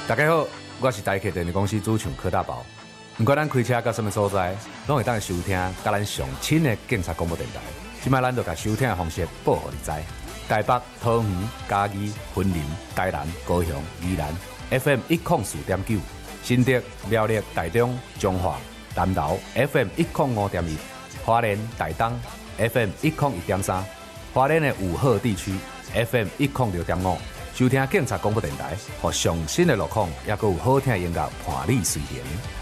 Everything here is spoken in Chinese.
大家好，我是台客电力公司主唱柯大宝。不管咱开车到什么所在，拢会当收听甲咱上亲的警察广播电台。即摆咱就甲收听的方式报互你知。台北、桃园、嘉义、云林、台南、高雄、宜兰 FM 104.9，新竹、苗栗、台中、彰化、南投 FM 105.1，花莲、台东 FM 101.3，花莲的五鹤地区 FM 106.5。收听警察广播电台，和上新的路况，也有好听的音乐伴你随行。